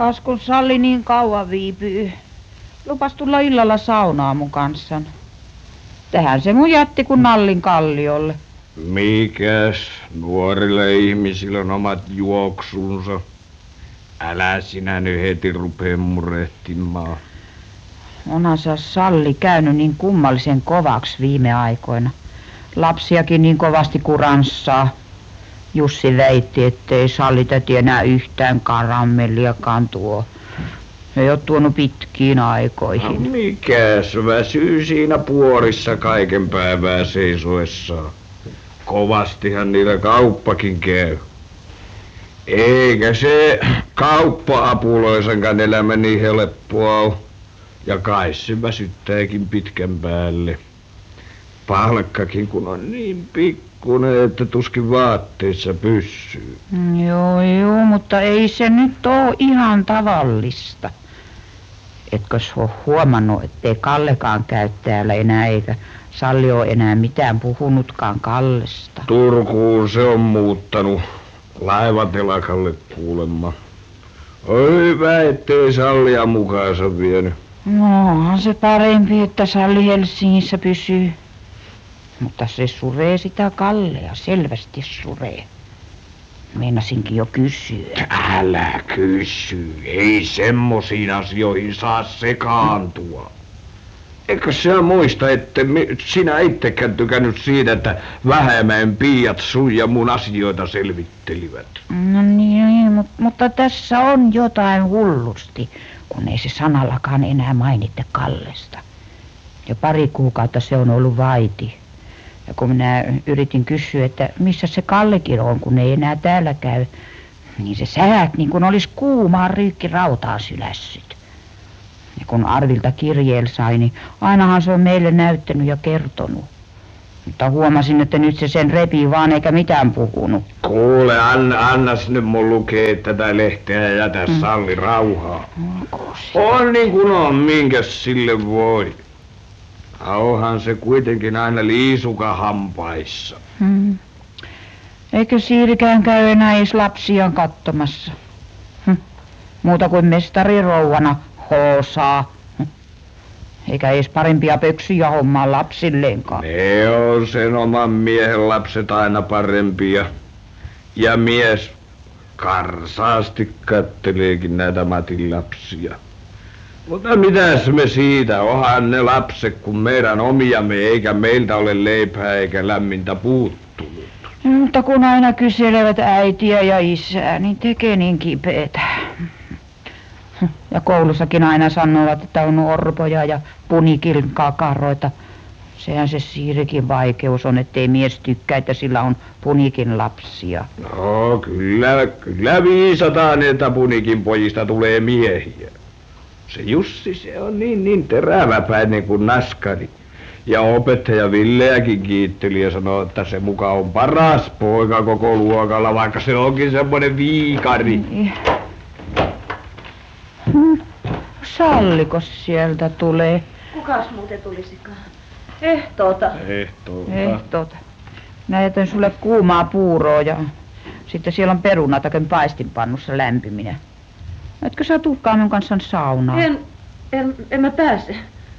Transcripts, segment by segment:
Kas kun Salli niin kauan viipyy. Lupas tulla illalla saunaa mun kanssani. Tähän se mun jätti kun Nallin kalliolle. Mikäs? Nuorilla ihmisillä on omat juoksunsa. Älä sinä nyt heti rupee murehtimaan. Onhan se Salli käynyt niin kummallisen kovaksi viime aikoina. Lapsiakin niin kovasti kuranssaa. Jussi väitti, ettei Salli täti enää yhtään karamelliakaan tuo. Ei ole tuonut pitkiin aikoihin. No, mikäs väsyy siinä puorissa kaiken päivää seisoessaan. Kovastihan niillä kauppakin käy. Eikä se kauppa-apuloisenkaan elämä niin helppoa ole. Ja kai se väsyttääkin pitkän päälle. Palkkakin kun on niin pikkuinen, että tuskin vaatteissa pysyy. Joo, mutta ei se nyt ole ihan tavallista. Etkö ole huomannut, ettei Kallekaan käy täällä enää, eikä Salli ole enää mitään puhunutkaan Kallesta? Turkuun se on muuttanut laivatelakalle kuulemma. Oi hyvä, ettei Sallia mukaansa vienyt. No onhan se parempi, että Salli Helsingissä pysyy. Mutta se suree sitä Kallea, selvästi suree. Meinasinkin jo kysyä. Älä kysy, ei semmosiin asioihin saa sekaantua. Eikö sinä muista, että sinä itsekään tykännyt siitä, että Vähämäen piiat sun ja mun asioita selvittelivät? No niin, mutta tässä on jotain hullusti, kun ei se sanallakaan enää mainitte Kallesta. Jo 2 kuukautta se on ollut vaiti. Ja kun minä yritin kysyä, että missä se Kallekin on, kun ei enää täällä käy, niin se säät niin kuin olisi kuumaa ryykki rautaa sylässyt. Ja kun Arvilta kirjeel sai, niin ainahan se on meille näyttänyt ja kertonut. Mutta huomasin, että nyt se sen repii vaan eikä mitään puhunut. Kuule, annas nyt mun lukee tätä lehteä ja jätä Salli rauhaa. On niin kuin on, minkäs sille voi. Onhan se kuitenkin aina liisuka hampaissa. Eikö Siirikään käy enää edes lapsiaan katsomassa? Muuta kuin mestarirouvana hoosaa. Eikä edes parempia pöksyjä hommaa lapsilleenkaan. Ne on sen oman miehen lapset aina parempia. Ja mies karsaasti katteleekin näitä Matin lapsia. Mutta mitäs me siitä, onhan ne lapset kun meidän omiamme, eikä meiltä ole leipää eikä lämmintä puuttunut. Mutta kun aina kyselevät äitiä ja isää, niin tekee niin kipeätä. Ja koulussakin aina sanovat, että on orpoja ja Punikin kakaroita. Sehän se Siirikin vaikeus on, ettei mies tykkää, että sillä on Punikin lapsia. No kyllä viisataan, että Punikin pojista tulee miehiä. Se Jussi, se on niin teräväpäinen kuin naskari. Ja opettaja Villeäkin kiitteli ja sanoi, että se muka on paras poika koko luokalla, vaikka se onkin semmoinen viikari. Sallikos sieltä tulee? Kukas muuten tulisikaan? Ehtoota. Mä jätän sulle kuumaa puuroa ja sitten siellä on perunatakin paistinpannussa lämpiminen. Etkö sä tulekaan minun kanssani saunaan? En mä pääse.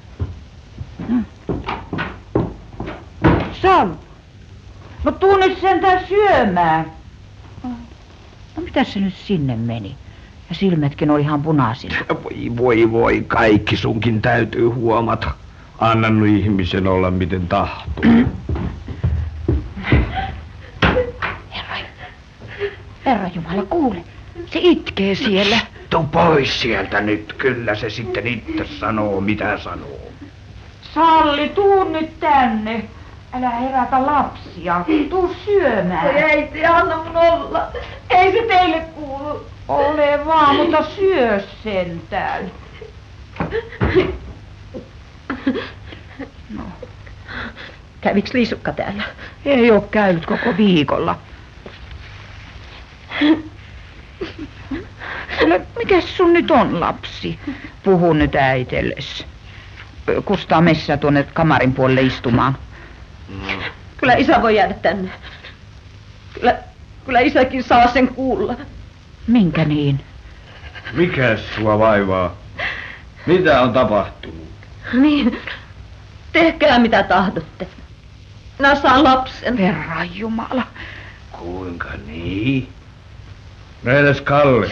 Salli, no tuu nyt sentään syömään. No mitäs se nyt sinne meni? Ja silmätkin oli ihan punaisina. Voi, kaikki sunkin täytyy huomata. Anna nyt ihmisen olla miten tahtoo. Herra Jumala, kuule. Se itkee siellä. Tuu pois sieltä nyt, kyllä se sitten itse sanoo mitä sanoo. Salli, tuu nyt tänne. Älä herätä lapsia. Tuu syömään. Oi äiti, anna mun olla. Ei se teille kuulu. Ole vaan, mutta syö sentään. No. Käviks Liisukka täällä? Ei oo käynyt koko viikolla. Mikäs sun nyt on, lapsi? Puhu nyt äitelles. Kustaa messä tuonne kamarin puolelle istumaan. Kyllä isä voi jäädä tänne. Kyllä isäkin saa sen kuulla. Minkä niin? Mikäs sua vaivaa? Mitä on tapahtunut? Niin, tehkää mitä tahdotte. Minä saan lapsen. Herran Jumala. Kuinka niin? Meidäs Kalle.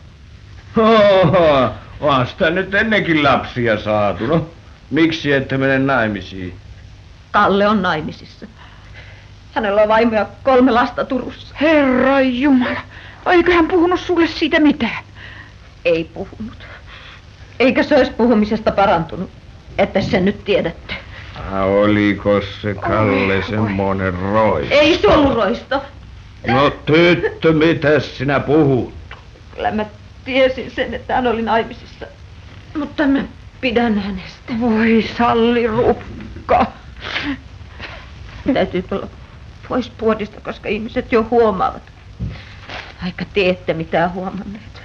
Oho, on sitä nyt ennenkin lapsia saatu. No, miksi ette mene naimisiin? Kalle on naimisissa. Hänellä on vaimo ja 3 lasta Turussa. Herran Jumala. Eikö hän puhunut sulle siitä mitään? Ei puhunut. Eikä se olisi puhumisesta parantunut, että sen nyt tiedätte. Oliko se Kalle semmonen roisto? Ei se ollut roisto. No tyttö, mitäs sinä puhut? Kyllä mä tiesin sen, että hän oli naimisissa. Mutta mä pidän hänestä. Voi Salli Rukka. Täytyy tulla pois puodista, koska ihmiset jo huomaavat. Vaikka te ette mitään huomanneet.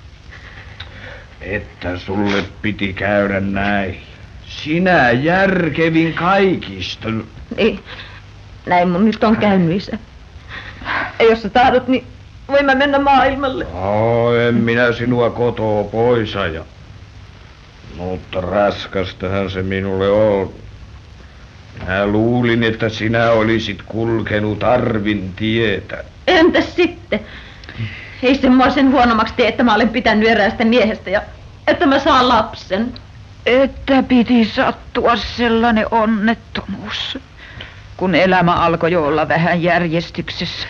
Että sulle piti käydä näin. Sinä järkevin kaikista. Niin, näin mun nyt on käynyt, isä. Ja jos sä tahdot, niin voin mä mennä maailmalle. En minä sinua kotoa pois aja. Mutta raskastahan se minulle on. Minä luulin, että sinä olisit kulkenut Arvin tietä. Entäs sitten? Ei se mua sen huonommaksi tee, että mä olen pitänyt eräästä miehestä ja että mä saan lapsen. Että piti sattua sellainen onnettomuus, kun elämä alkoi jo olla vähän järjestyksessä.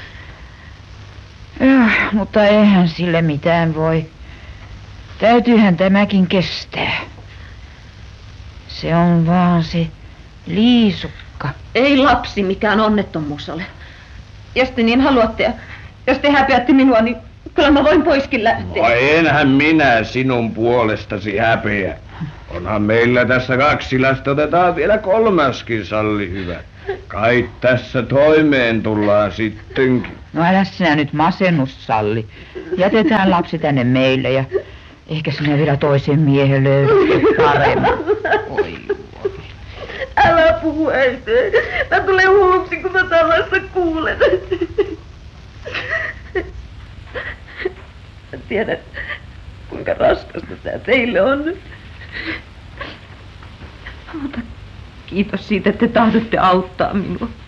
Mutta eihän sille mitään voi. Täytyyhän tämäkin kestää. Se on vaan se liisukka. Ei lapsi mikään onnettomuus ole. Jos te niin haluatte ja jos te häpeätte minua, niin kyllä mä voin poiskin lähteä. Enhän minä sinun puolestasi häpeä. Onhan meillä tässä 2 lasta, otetaan vielä 3. Salli hyvä. Kai tässä toimeen tullaan sittenkin. No älä sinä nyt masennus, Salli. Jätetään lapsi tänne meille ja ehkä sinä vielä toisen miehen löydät paremmin. Oi. Älä puhu, äiti. Mä tulen hulluksi, kun mä tällaista kuulen. Mä tiedän, kuinka raskasta tää teille on. Mutta kiitos siitä, että te tahdotte auttaa minua.